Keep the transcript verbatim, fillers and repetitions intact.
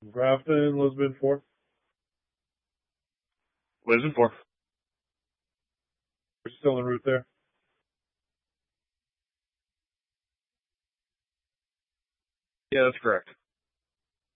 Grafton, Lisbon, four. Lisbon, four. We're still en route there. Yeah, that's correct.